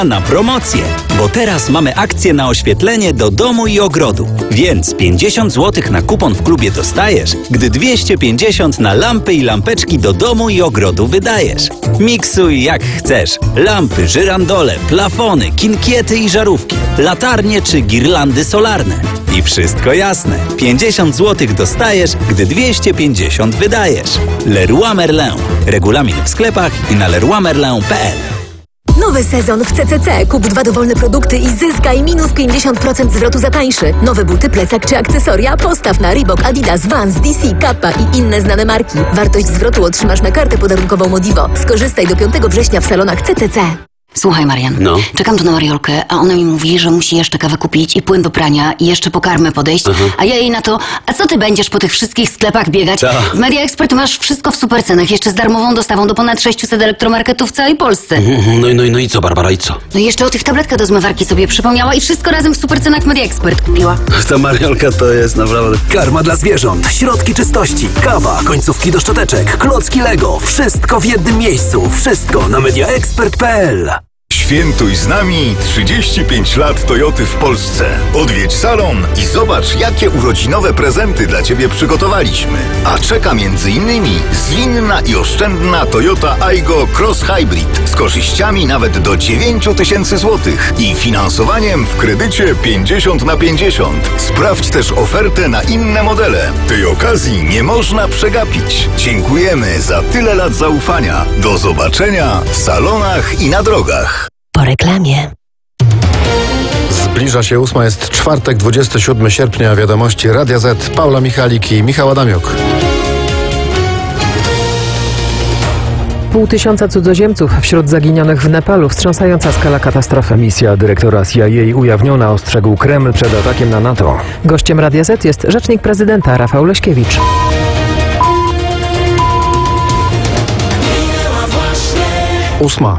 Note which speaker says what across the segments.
Speaker 1: na promocję, bo teraz mamy akcję na oświetlenie do domu i ogrodu. Więc 50 zł na kupon w klubie dostajesz, gdy 250 na lampy i lampeczki do domu i ogrodu wydajesz. Miksuj jak chcesz. Lampy, żyrandole, plafony, kinkiety i żarówki, latarnie czy girlandy solarne. I wszystko jasne. 50 zł dostajesz, gdy 250 wydajesz. Leroy Merlin. Regulamin w sklepach i na leroymerlin.pl.
Speaker 2: Nowy sezon w CCC. Kup 2 dowolne produkty i zyskaj minus 50% zwrotu za tańszy. Nowe buty, plecak czy akcesoria postaw na Reebok, Adidas, Vans, DC, Kappa i inne znane marki. Wartość zwrotu otrzymasz na kartę podarunkową Modivo. Skorzystaj do 5 września w salonach CCC.
Speaker 3: Słuchaj, Marian, czekam tu na Mariolkę, a ona mi mówi, że musi jeszcze kawę kupić i płyn do prania i jeszcze po karmę podejść, a ja jej na to, a co ty będziesz po tych wszystkich sklepach biegać? W Media Expert masz wszystko w supercenach, jeszcze z darmową dostawą do ponad 600 elektromarketów w całej Polsce.
Speaker 4: No i co, Barbara, i co?
Speaker 3: No i jeszcze o tych tabletkach do zmywarki sobie przypomniała i wszystko razem w supercenach Media Expert kupiła.
Speaker 4: Ta Mariolka to jest naprawdę...
Speaker 5: Karma dla zwierząt, środki czystości, kawa, końcówki do szczoteczek, klocki Lego. Wszystko w jednym miejscu. Wszystko na mediaexpert.pl.
Speaker 6: Świętuj z nami 35 lat Toyoty w Polsce. Odwiedź salon i zobacz, jakie urodzinowe prezenty dla Ciebie przygotowaliśmy. A czeka m.in. zwinna i oszczędna Toyota Aygo Cross Hybrid z korzyściami nawet do 9 000 złotych i finansowaniem w kredycie 50/50. Sprawdź też ofertę na inne modele. Tej okazji nie można przegapić. Dziękujemy za tyle lat zaufania. Do zobaczenia w salonach i na drogach.
Speaker 2: Po reklamie.
Speaker 7: Zbliża się 8, jest czwartek, 27 sierpnia, wiadomości Radia Z, Paula Michalik i Michał Adamiuk.
Speaker 8: 500 cudzoziemców wśród zaginionych w Nepalu. Wstrząsająca skala katastrofy.
Speaker 7: Misja dyrektora CIA ujawniona, ostrzegł Kreml przed atakiem na NATO.
Speaker 8: Gościem Radia Z jest rzecznik prezydenta Rafał Leśkiewicz.
Speaker 7: Ósma.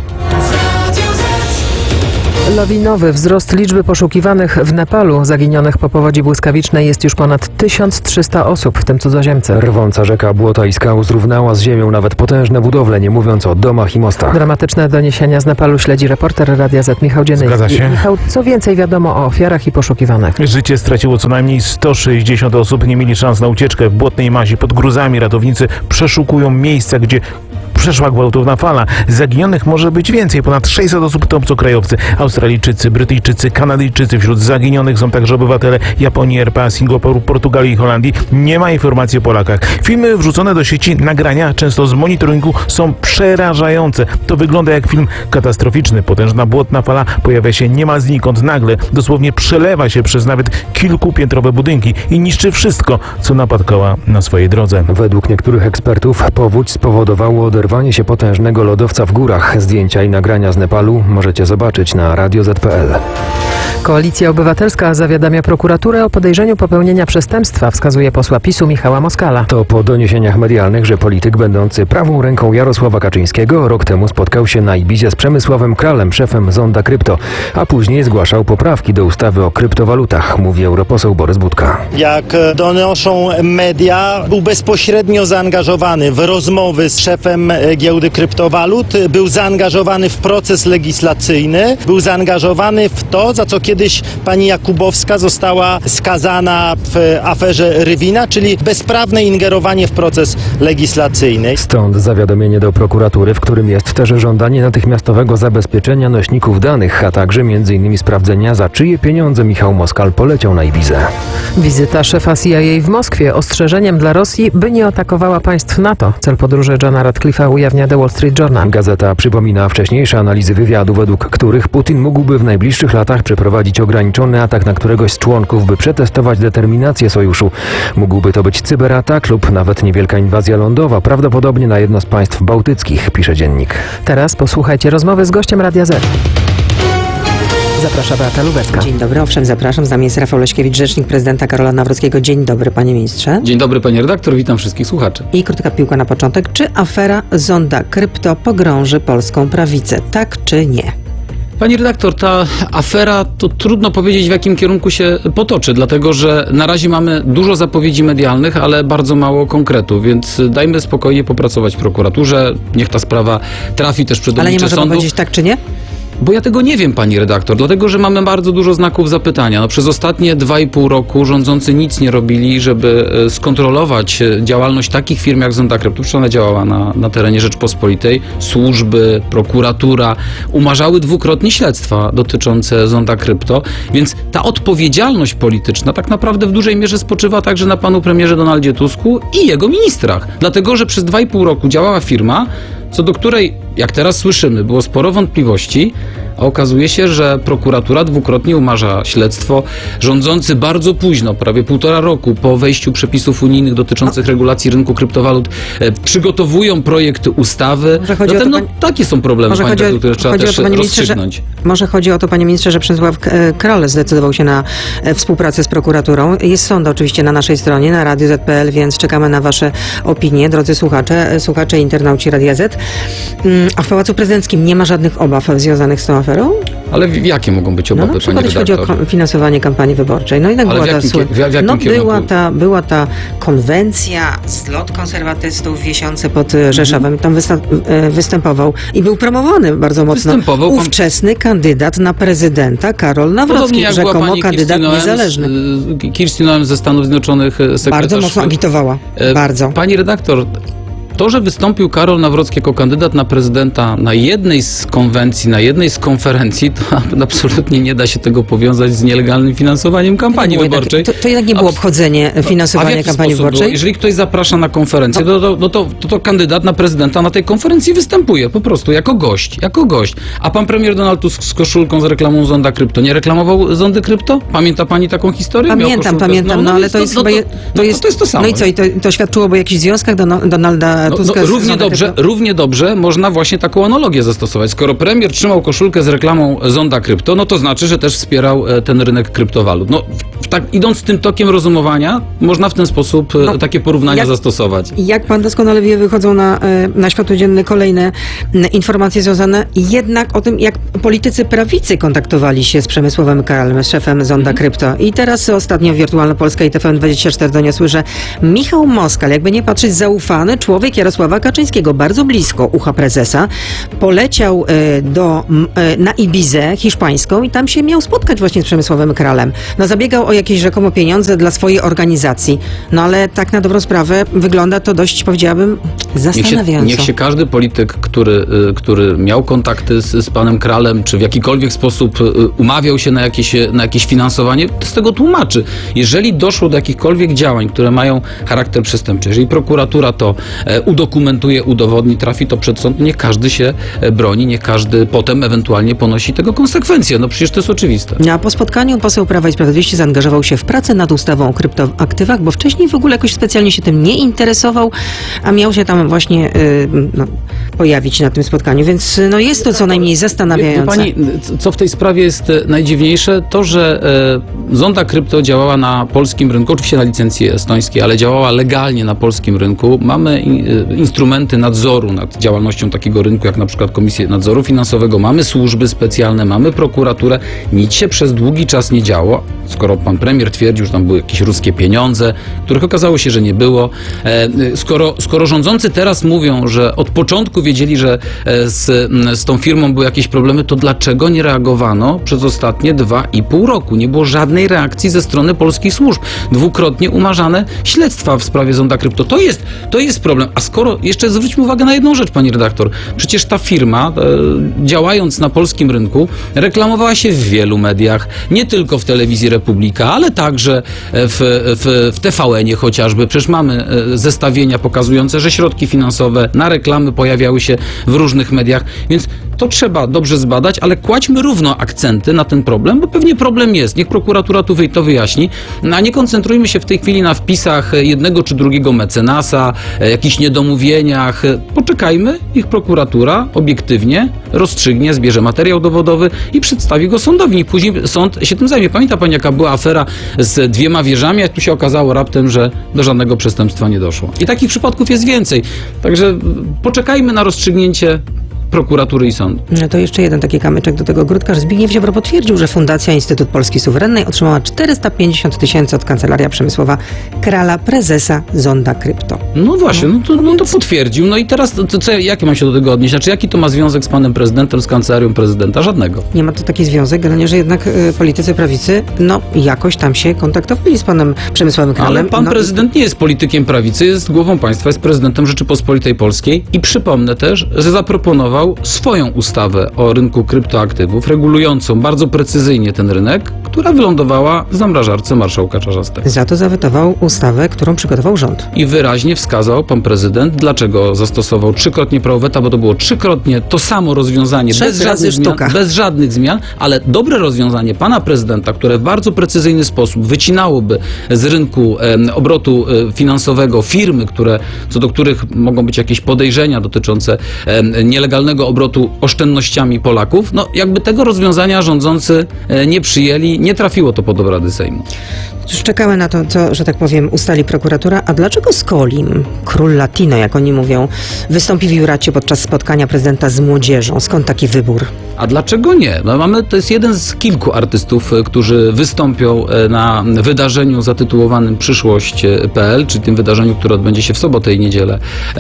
Speaker 8: Lawinowy wzrost liczby poszukiwanych w Nepalu. Zaginionych po powodzi błyskawicznej jest już ponad 1300 osób, w tym cudzoziemcy.
Speaker 7: Rwąca rzeka błota i skał zrównała z ziemią nawet potężne budowle, nie mówiąc o domach i mostach.
Speaker 8: Dramatyczne doniesienia z Nepalu śledzi reporter Radia Z Michał Dzienny.
Speaker 9: Zgadza się.
Speaker 8: Michał, co więcej wiadomo o ofiarach i poszukiwanych?
Speaker 9: Życie straciło co najmniej 160 osób, nie mieli szans na ucieczkę. W błotnej mazie pod gruzami ratownicy przeszukują miejsca, gdzie przeszła gwałtowna fala. Zaginionych może być więcej. Ponad 600 osób to obcokrajowcy. Australijczycy, Brytyjczycy, Kanadyjczycy. Wśród zaginionych są także obywatele Japonii, RPA, Singapuru, Portugalii i Holandii. Nie ma informacji o Polakach. Filmy wrzucone do sieci, nagrania, często z monitoringu, są przerażające. To wygląda jak film katastroficzny. Potężna błotna fala pojawia się niemal znikąd. Nagle dosłownie przelewa się przez nawet kilkupiętrowe budynki i niszczy wszystko, co napotkała na swojej drodze.
Speaker 7: Według niektórych ekspertów powódź spowodowało oderwanie się potężnego lodowca w górach. Zdjęcia i nagrania z Nepalu możecie zobaczyć na radioz.pl.
Speaker 8: Koalicja Obywatelska zawiadamia prokuraturę o podejrzeniu popełnienia przestępstwa, wskazuje posła PiS-u Michała Moskala.
Speaker 7: To po doniesieniach medialnych, że polityk będący prawą ręką Jarosława Kaczyńskiego rok temu spotkał się na Ibizie z Przemysławem Kralem, szefem Zonda Krypto, a później zgłaszał poprawki do ustawy o kryptowalutach, mówi europoseł Borys Budka.
Speaker 10: Jak donoszą media, był bezpośrednio zaangażowany w rozmowy z szefem giełdy kryptowalut, był zaangażowany w proces legislacyjny, był zaangażowany w to, za co kiedyś pani Jakubowska została skazana w aferze Rywina, czyli bezprawne ingerowanie w proces legislacyjny.
Speaker 7: Stąd zawiadomienie do prokuratury, w którym jest też żądanie natychmiastowego zabezpieczenia nośników danych, a także m.in. sprawdzenia, za czyje pieniądze Michał Moskal poleciał na Ibizę.
Speaker 8: Wizyta szefa CIA w Moskwie ostrzeżeniem dla Rosji, by nie atakowała państw NATO. Cel podróży Johna Radcliffe'a ujawnia The Wall Street Journal.
Speaker 7: Gazeta przypomina wcześniejsze analizy wywiadu, według których Putin mógłby w najbliższych latach przeprowadzić ograniczony atak na któregoś z członków, by przetestować determinację sojuszu. Mógłby to być cyberatak lub nawet niewielka inwazja lądowa, prawdopodobnie na jedno z państw bałtyckich, pisze dziennik.
Speaker 8: Teraz posłuchajcie rozmowy z gościem Radia Z. Zaprasza Beata Lubecka.
Speaker 11: Dzień dobry, owszem, zapraszam. Z nami jest Rafał Leśkiewicz, rzecznik prezydenta Karola Nawrockiego. Dzień dobry, panie ministrze.
Speaker 4: Dzień dobry, panie redaktor, witam wszystkich słuchaczy.
Speaker 11: I krótka piłka na początek. Czy afera Zonda Krypto pogrąży polską prawicę? Tak czy nie?
Speaker 4: Pani redaktor, ta afera, to trudno powiedzieć, w jakim kierunku się potoczy, dlatego że na razie mamy dużo zapowiedzi medialnych, ale bardzo mało konkretu, więc dajmy spokojnie popracować w prokuraturze, niech ta sprawa trafi też przed oblicze sądu.
Speaker 11: Ale nie możemy powiedzieć tak czy nie?
Speaker 4: Bo ja tego nie wiem, pani redaktor, dlatego, że mamy bardzo dużo znaków zapytania. No, przez ostatnie 2,5 roku rządzący nic nie robili, żeby skontrolować działalność takich firm jak Zonda Krypto. Przecież ona działała na terenie Rzeczpospolitej. Służby, prokuratura umarzały dwukrotnie śledztwa dotyczące Zonda Krypto, więc ta odpowiedzialność polityczna tak naprawdę w dużej mierze spoczywa także na panu premierze Donaldzie Tusku i jego ministrach. Dlatego, że przez 2,5 roku działała firma, co do której, jak teraz słyszymy, było sporo wątpliwości, a okazuje się, że prokuratura dwukrotnie umarza śledztwo. Rządzący bardzo późno, prawie 1,5 roku po wejściu przepisów unijnych dotyczących regulacji rynku kryptowalut, przygotowują projekt ustawy. Zatem takie są problemy, które trzeba też rozstrzygnąć.
Speaker 11: Może chodzi o to, panie ministrze, że Przemysław Kral zdecydował się na współpracę z prokuraturą. Jest sąd oczywiście na naszej stronie, na Radio Z.pl, więc czekamy na wasze opinie, drodzy słuchacze i internauci Radia Z. A w Pałacu Prezydenckim nie ma żadnych obaw związanych z tą aferą?
Speaker 4: Ale jakie mogą być obawy, pani redaktor?
Speaker 11: Chodzi o finansowanie kampanii wyborczej. No i tak była ta konwencja, zlot konserwatystów w Wiesiące pod Rzeszowem. Tam występował i był promowany bardzo mocno ówczesny kandydat na prezydenta Karol Nawrocki, rzekomo kandydat niezależny.
Speaker 4: Kirstin Noem ze Stanów Zjednoczonych, sekretarz...
Speaker 11: Bardzo mocno agitowała. Bardzo.
Speaker 4: Pani redaktor, to, że wystąpił Karol Nawrocki jako kandydat na prezydenta na jednej z konwencji, na jednej z konferencji, to absolutnie nie da się tego powiązać z nielegalnym finansowaniem kampanii wyborczej.
Speaker 11: To jednak nie było obchodzenie finansowania kampanii wyborczej?
Speaker 4: Jeżeli ktoś zaprasza na konferencję, to kandydat na prezydenta na tej konferencji występuje po prostu jako gość. A pan premier Donald Tusk z koszulką z reklamą Zonda Krypto nie reklamował Zondy Krypto? Pamięta pani taką historię?
Speaker 11: Pamiętam, ale to jest
Speaker 4: to samo.
Speaker 11: No i co, to świadczyłoby o jakichś związkach Donalda Tuska
Speaker 4: równie dobrze można właśnie taką analogię zastosować. Skoro premier trzymał koszulkę z reklamą Zonda Krypto, no to znaczy, że też wspierał ten rynek kryptowalut. No, idąc tym tokiem rozumowania, można w ten sposób takie porównania zastosować.
Speaker 11: Jak pan doskonale wie, wychodzą na światło dzienne kolejne informacje związane jednak o tym, jak politycy prawicy kontaktowali się z Przemysławem Karalem, z szefem Zonda Krypto. I teraz ostatnio Wirtualna Polska i TVN24 doniosły, że Michał Moskal, jakby nie patrzeć, zaufany człowiek Jarosława Kaczyńskiego, bardzo blisko ucha prezesa, poleciał na Ibizę hiszpańską i tam się miał spotkać właśnie z Przemysławem Karalem. No zabiegał o jakieś rzekomo pieniądze dla swojej organizacji. No ale tak na dobrą sprawę wygląda to dość, powiedziałabym, zastanawiająco.
Speaker 4: Niech się każdy polityk, który miał kontakty z panem Kralem, czy w jakikolwiek sposób umawiał się na jakieś finansowanie, z tego tłumaczy. Jeżeli doszło do jakichkolwiek działań, które mają charakter przestępczy, jeżeli prokuratura to udokumentuje, udowodni, trafi to przed sąd, niech każdy się broni, niech każdy potem ewentualnie ponosi tego konsekwencje. No przecież to jest oczywiste.
Speaker 11: A po spotkaniu poseł Prawa i Sprawiedliwości zaangażował się w pracę nad ustawą o kryptoaktywach, bo wcześniej w ogóle jakoś specjalnie się tym nie interesował, a miał się tam właśnie pojawić na tym spotkaniu, więc jest to co najmniej zastanawiające.
Speaker 4: Pani, co w tej sprawie jest najdziwniejsze, to, że Zonda Krypto działała na polskim rynku, oczywiście na licencji estońskiej, ale działała legalnie na polskim rynku. Mamy instrumenty nadzoru nad działalnością takiego rynku, jak na przykład Komisję Nadzoru Finansowego, mamy służby specjalne, mamy prokuraturę. Nic się przez długi czas nie działo, skoro pan premier twierdził, że tam były jakieś ruskie pieniądze, których okazało się, że nie było. Skoro rządzący teraz mówią, że od początku wiedzieli, że z tą firmą były jakieś problemy, to dlaczego nie reagowano przez ostatnie 2,5 roku? Nie było żadnej reakcji ze strony polskich służb. Dwukrotnie umarzane śledztwa w sprawie Zonda Krypto. To jest problem. A skoro, jeszcze zwróćmy uwagę na jedną rzecz, pani redaktor. Przecież ta firma, działając na polskim rynku, reklamowała się w wielu mediach. Nie tylko w telewizji Republika, ale także w TVN-ie chociażby. Przecież mamy zestawienia pokazujące, że środki finansowe na reklamy pojawiały się w różnych mediach. Więc to trzeba dobrze zbadać, ale kładźmy równo akcenty na ten problem, bo pewnie problem jest. Niech prokuratura to wyjaśni, a nie koncentrujmy się w tej chwili na wpisach jednego czy drugiego mecenasa, jakichś niedomówieniach. Poczekajmy, niech prokuratura obiektywnie rozstrzygnie, zbierze materiał dowodowy i przedstawi go sądowi. I później sąd się tym zajmie. Pamięta pani, jaka była afera z 2 wieżami, a tu się okazało raptem, że do żadnego przestępstwa nie doszło. I takich przypadków jest więcej. Także poczekajmy na rozstrzygnięcie prokuratury i sądu.
Speaker 11: No to jeszcze jeden taki kamyczek do tego ogródka, że Zbigniew Ziobro potwierdził, że Fundacja Instytut Polski Suwerennej otrzymała 450 000 od Kancelaria Przemysłowa Krala, prezesa Zonda Krypto.
Speaker 4: No właśnie, no to potwierdził. No i teraz, jakie mam się do tego odnieść? Znaczy, jaki to ma związek z panem prezydentem, z kancelarią prezydenta? Żadnego.
Speaker 11: Nie ma to taki związek, generalnie, że jednak politycy prawicy, jakoś tam się kontaktowali z panem Przemysławem Kralem.
Speaker 4: Ale pan prezydent nie jest politykiem prawicy, jest głową państwa, jest prezydentem Rzeczypospolitej Polskiej i przypomnę też, że zaproponował swoją ustawę o rynku kryptoaktywów, regulującą bardzo precyzyjnie ten rynek, która wylądowała w zamrażarce marszałka Czarzastego.
Speaker 11: Za to zawetował ustawę, którą przygotował rząd.
Speaker 4: I wyraźnie wskazał pan prezydent, dlaczego zastosował trzykrotnie prawo weta, bo to było trzykrotnie to samo rozwiązanie, bez żadnych zmian, ale dobre rozwiązanie pana prezydenta, które w bardzo precyzyjny sposób wycinałoby z rynku obrotu finansowego firmy, co do których mogą być jakieś podejrzenia dotyczące nielegalnego obrotu oszczędnościami Polaków, jakby tego rozwiązania rządzący nie przyjęli, nie trafiło to pod obrady Sejmu.
Speaker 11: Już czekamy na to, co, że tak powiem, ustali prokuratura. A dlaczego Skolim, król latino, jak oni mówią, wystąpi w Juracie podczas spotkania prezydenta z młodzieżą? Skąd taki wybór?
Speaker 4: A dlaczego nie? To jest jeden z kilku artystów, którzy wystąpią na wydarzeniu zatytułowanym Przyszłość.pl, czyli tym wydarzeniu, które odbędzie się w sobotę i niedzielę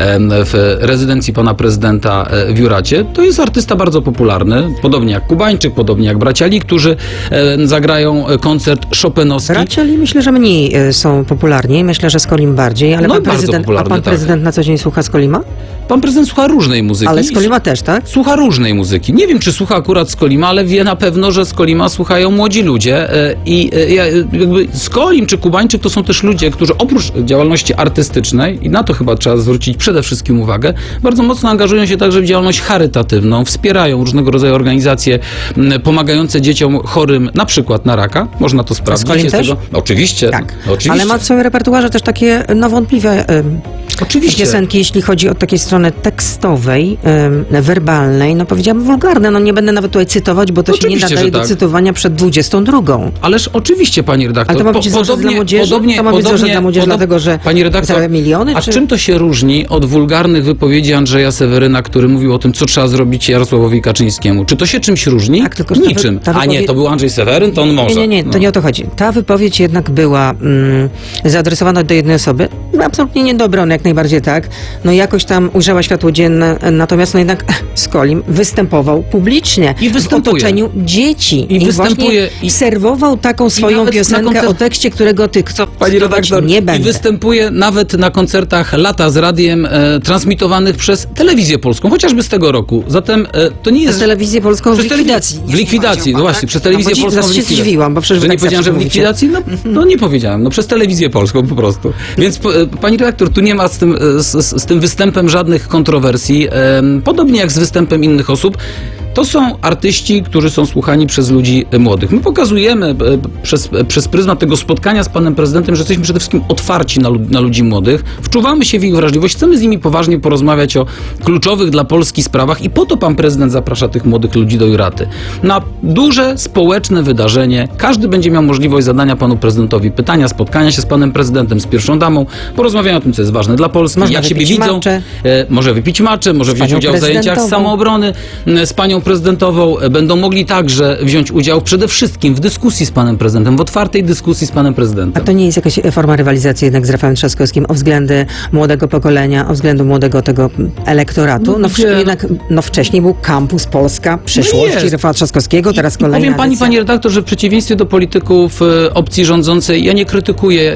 Speaker 4: w rezydencji pana prezydenta w Juracie. To jest artysta bardzo popularny, podobnie jak Kubańczyk, podobnie jak bracia Lee, którzy zagrają koncert chopinowski.
Speaker 11: Bracia Lee myślę, że mniej są popularni. Myślę, że Skolim bardziej, ale pan prezydent na co dzień słucha Skolima?
Speaker 4: Pan prezydent słucha różnej muzyki.
Speaker 11: Ale Skolima też, tak?
Speaker 4: Słucha różnej muzyki. Nie wiem, czy słucha akurat Skolima, ale wie na pewno, że Skolima słuchają młodzi ludzie i jakby Skolim czy Kubańczyk to są też ludzie, którzy oprócz działalności artystycznej, i na to chyba trzeba zwrócić przede wszystkim uwagę, bardzo mocno angażują się także w działalność charytatywną, wspierają różnego rodzaju organizacje pomagające dzieciom chorym na przykład na raka. Można to sprawdzić.
Speaker 11: Skolim też?
Speaker 4: Oczywiście.
Speaker 11: Tak.
Speaker 4: Oczywiście.
Speaker 11: Ale ma w swoim repertuarze też takie wątpliwe piosenki, jeśli chodzi o takiej strony tekstowej, werbalnej, powiedziałabym wulgarne. Nie będę nawet tutaj cytować, bo to się nie nadaje do cytowania przed 22.
Speaker 4: Ależ oczywiście, pani redaktor.
Speaker 11: Ale to ma być zawsze dla młodzieży? To ma być zawsze dla młodzieży, dlatego że
Speaker 4: pani redaktor,
Speaker 11: zarabia miliony?
Speaker 4: A czym to się różni od wulgarnych wypowiedzi Andrzeja Seweryna, który mówił o tym, co trzeba zrobić Jarosławowi Kaczyńskiemu? Czy to się czymś różni?
Speaker 11: Tak, tylko
Speaker 4: niczym. A nie, to był Andrzej Seweryn, to on może.
Speaker 11: Nie, to nie o to chodzi. Ta wypowiedź jednak była zaadresowana do jednej osoby. Absolutnie niedobra, jak najbardziej tak. Jakoś tam ujrzała światło dzienne, natomiast jednak Skolim występował publicznie w otoczeniu dzieci. I serwował taką swoją piosenkę o tekście, którego
Speaker 4: pani redaktor,
Speaker 11: nie będę.
Speaker 4: I występuje nawet na koncertach Lata z radiem transmitowanych przez Telewizję Polską, chociażby z tego roku. Zatem to nie jest...
Speaker 11: Przez Telewizję Polską w likwidacji.
Speaker 4: W likwidacji, właśnie, tak? Przez Telewizję Polską w likwidacji.
Speaker 11: Się zdziwiłam, bo przecież
Speaker 4: że nie powiedziałem, że w likwidacji? No nie powiedziałem, przez Telewizję Polską po prostu. Więc pani redaktor, tu nie ma z tym występem żadnych kontrowersji, podobnie jak z występem innych osób. To są artyści, którzy są słuchani przez ludzi młodych. My pokazujemy przez pryzmat tego spotkania z panem prezydentem, że jesteśmy przede wszystkim otwarci na ludzi młodych, wczuwamy się w ich wrażliwość, chcemy z nimi poważnie porozmawiać o kluczowych dla Polski sprawach i po to pan prezydent zaprasza tych młodych ludzi do Juraty. Na duże społeczne wydarzenie. Każdy będzie miał możliwość zadania panu prezydentowi pytania, spotkania się z panem prezydentem, z pierwszą damą, porozmawiania o tym, co jest ważne dla Polski,
Speaker 11: można
Speaker 4: jak siebie widzą. Może wypić maczę, może wziąć udział w zajęciach z samoobrony, z panią prezydentową, będą mogli także wziąć udział przede wszystkim w dyskusji z panem prezydentem, w otwartej dyskusji z panem prezydentem.
Speaker 11: A to nie jest jakaś forma rywalizacji jednak z Rafałem Trzaskowskim o względy młodego pokolenia, o względu młodego tego elektoratu? Wcześniej był Kampus Polska Przyszłości Rafała Trzaskowskiego, teraz kolejna
Speaker 4: powiem pani redaktor, że w przeciwieństwie do polityków opcji rządzącej, ja nie krytykuję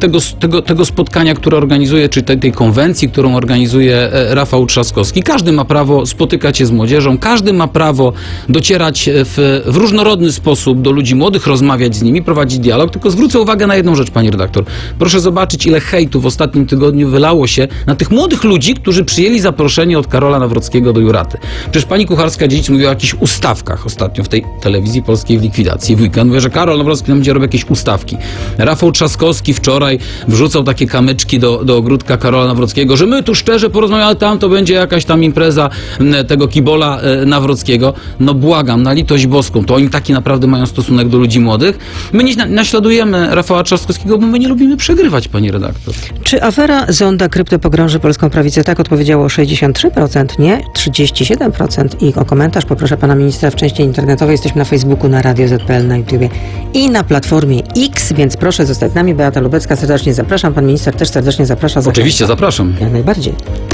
Speaker 4: tego spotkania, które organizuje, czy tej konwencji, którą organizuje Rafał Trzaskowski. Każdy ma prawo spotykać się z młodzieżą, każdy ma prawo docierać w różnorodny sposób do ludzi młodych, rozmawiać z nimi, prowadzić dialog, tylko zwrócę uwagę na jedną rzecz, pani redaktor. Proszę zobaczyć, ile hejtu w ostatnim tygodniu wylało się na tych młodych ludzi, którzy przyjęli zaproszenie od Karola Nawrockiego do Juraty. Przecież pani Kucharska-Dziedzic mówiła o jakichś ustawkach ostatnio w tej Telewizji Polskiej w likwidacji. W weekend mówię, że Karol Nawrocki nam będzie robił jakieś ustawki. Rafał Trzaskowski wczoraj wrzucał takie kamyczki do ogródka Karola Nawrockiego, że my tu szczerze porozmawiamy, tam to będzie jakaś tam impreza tego kibola Nawrockiego. Trzaskockiego, no błagam, na litość boską, to oni taki naprawdę mają stosunek do ludzi młodych. My nie naśladujemy Rafała Trzaskowskiego, bo my nie lubimy przegrywać, pani redaktor.
Speaker 11: Czy afera Zonda Krypto pogrąży polską prawicę? Tak odpowiedziało 63%, nie 37%. I o komentarz poproszę pana ministra w części internetowej. Jesteśmy na Facebooku, na Radio ZPL, na YouTubie i na platformie X, więc proszę zostać z nami. Beata Lubecka, serdecznie zapraszam. Pan minister też serdecznie zaprasza.
Speaker 4: Oczywiście, zapraszam.
Speaker 11: Jak najbardziej.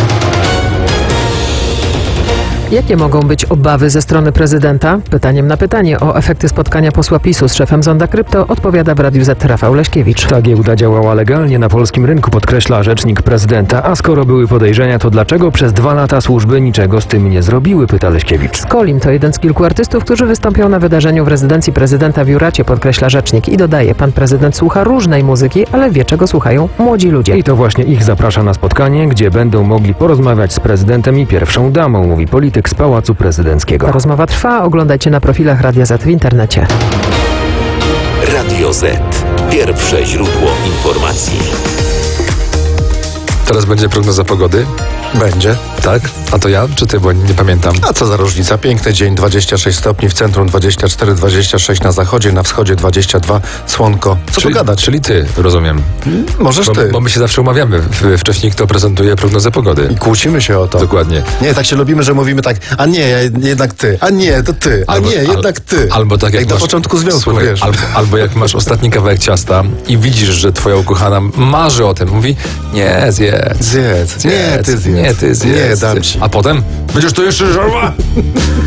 Speaker 8: Jakie mogą być obawy ze strony prezydenta? Pytaniem na pytanie o efekty spotkania posła PiS-u z szefem Zonda Krypto odpowiada w Radiu Z Rafał Leśkiewicz.
Speaker 7: Ta giełda działała legalnie na polskim rynku, podkreśla rzecznik prezydenta. A skoro były podejrzenia, to dlaczego przez 2 lata służby niczego z tym nie zrobiły? Pyta Leśkiewicz.
Speaker 8: Skolim to jeden z kilku artystów, którzy wystąpią na wydarzeniu w rezydencji prezydenta w Juracie, podkreśla rzecznik. I dodaje, pan prezydent słucha różnej muzyki, ale wie, czego słuchają młodzi ludzie.
Speaker 7: I to właśnie ich zaprasza na spotkanie, gdzie będą mogli porozmawiać z prezydentem i pierwszą damą, mówi polityk z Pałacu Prezydenckiego.
Speaker 8: Rozmowa trwa, oglądajcie na profilach Radia Z w internecie.
Speaker 12: Radio Z. Pierwsze źródło informacji.
Speaker 13: Teraz będzie prognoza pogody?
Speaker 14: Będzie.
Speaker 13: Tak? A to ja, czy ty, bo nie pamiętam.
Speaker 14: A co za różnica? Piękny dzień, 26 stopni, w centrum 24, 26 na zachodzie, na wschodzie 22, słonko. Co tu gadać?
Speaker 13: Czyli ty, rozumiem.
Speaker 14: Możesz ty.
Speaker 13: Bo my się zawsze umawiamy. Wcześniej kto prezentuje prognozę pogody.
Speaker 14: I kłócimy się o to.
Speaker 13: Dokładnie.
Speaker 14: Nie, tak się lubimy, że mówimy tak, a nie, jednak ty, a nie, to ty, jednak ty.
Speaker 13: Albo tak jak
Speaker 14: na
Speaker 13: masz,
Speaker 14: początku związku,
Speaker 13: słuchaj,
Speaker 14: wiesz.
Speaker 13: Albo jak masz ostatni kawałek ciasta i widzisz, że twoja ukochana marzy o tym, mówi, nie, zjedz.
Speaker 14: Nie, ty zjedz.
Speaker 13: Nie, ty zjedz.
Speaker 14: Nie, dam ci.
Speaker 13: A potem? Będziesz to jeszcze żarła?